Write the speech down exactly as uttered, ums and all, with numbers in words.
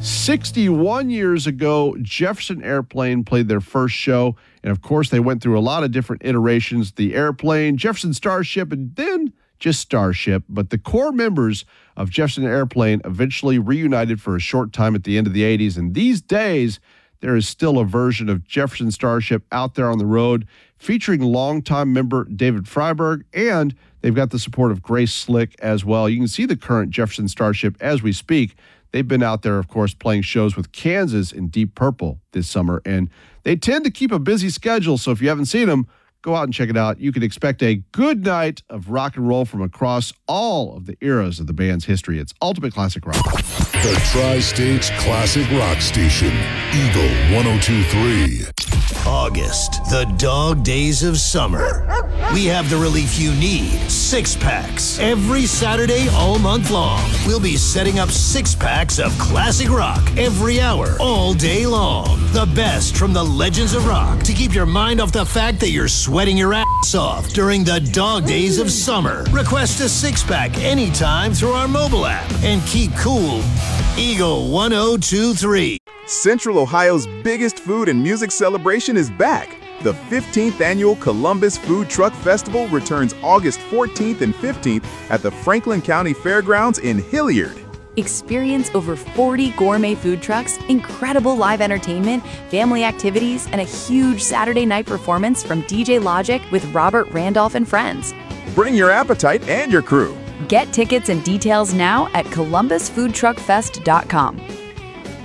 sixty-one years ago, Jefferson Airplane played their first show. And of course, they went through a lot of different iterations. The Airplane, Jefferson Starship, and then just Starship. But the core members of Jefferson Airplane eventually reunited for a short time at the end of the eighties. And these days, there is still a version of Jefferson Starship out there on the road featuring longtime member David Freiberg, and they've got the support of Grace Slick as well. You can see the current Jefferson Starship as we speak. They've been out there, of course, playing shows with Kansas and Deep Purple this summer, and they tend to keep a busy schedule, so if you haven't seen them, go out and check it out. You can expect a good night of rock and roll from across all of the eras of the band's history. It's Ultimate Classic Rock. The Tri-States Classic Rock Station, Eagle one oh two point three. August, the dog days of summer. We have the relief you need, six packs. Every Saturday all month long, we'll be setting up six packs of classic rock every hour, all day long. The best from the legends of rock to keep your mind off the fact that you're sweating your ass off during the dog days of summer. Request a six pack anytime through our mobile app and keep cool. Eagle one oh two point three. Central Ohio's biggest food and music celebration is back. The fifteenth Annual Columbus Food Truck Festival returns August fourteenth and fifteenth at the Franklin County Fairgrounds in Hilliard. Experience over forty gourmet food trucks, incredible live entertainment, family activities, and a huge Saturday night performance from D J Logic with Robert Randolph and friends. Bring your appetite and your crew. Get tickets and details now at columbus food truck fest dot com.